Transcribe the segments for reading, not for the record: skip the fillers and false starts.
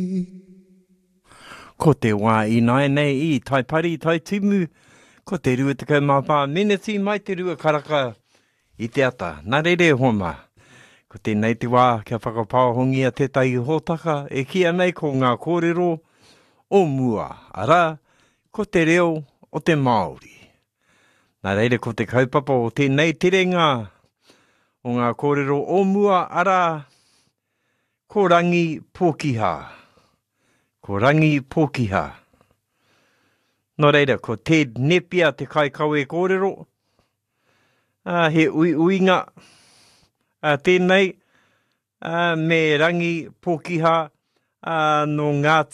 Ko te wā I nai nei I tai pari tai timu, ko te rua te kaumapā miniti mai te rua karaka I te ata. Nā reire homa, ko tēnei te wā kia whakapāhongia tētai hōtaka e kia nei ko ngā kōrero o mua. Ara, ko te reo o te Māori. Nā reire ko te kaupapa o tēnei terenga o ngā kōrero o mua ara, ko rangi pōkiha. Ko rangi pōkiha. Nō reira, ko te nepia te kaikawe kōrero. He uinga tēnei me rangi pōkiha no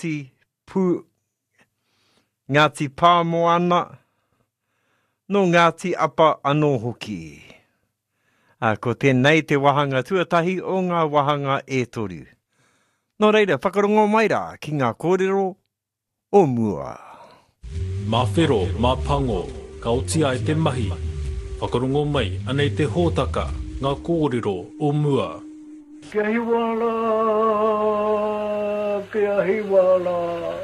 Ngāti Pāmoana, no Ngāti Apa anō hoki. Ko tēnei te wahanga tuatahi o ngā wahanga e toru. Nō reira, whakarongo mai rā ki ngā kōrero o mua. Mā whero, mā pango, ka otia e te mahi. Whakarongo mai, anei te hōtaka, ngā kōrero o mua. Kia hiwala, kia hiwala.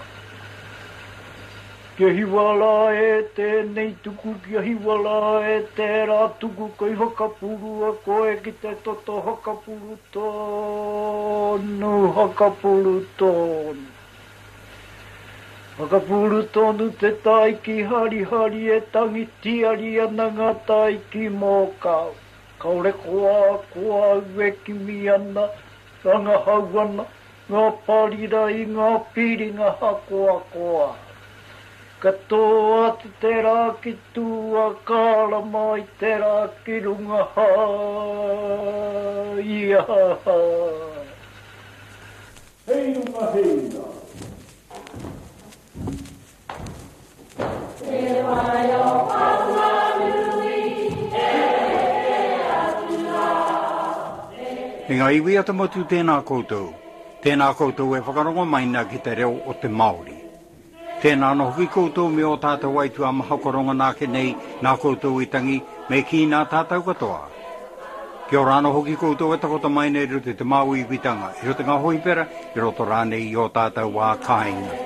Kia hiwala e tēnei tuku, kia hiwala e tērā tuku, koi hakapurua koe ki te toto hakapuru tonu, hakapuru tonu. Hakapuru tonu te taiki hari hari e tangi tiari ana ngā taiki mōkau. Kaore koa ue kimi ana, ranga hau ana, ngā parirai, ngā piringa hakoa koa. Katoa te rā ki tua kāra mai te rā ki runga ia. Hei runga heina. Te wai o Papanui, E ngā iwi ata motu tēnā koutou. Tēnā koutou e whakarongo maina ki te reo o te Māori. Tēnā no hoki koutou me o tātou aitu a mahakoronga nā ke nei nā koutou I tangi me ki nā tātou katoa. Kia ora no hoki koutou e takota mai nei rote te Māui Witanga. I rote ngā hoipera, I roto rānei I o tātou wā kāinga.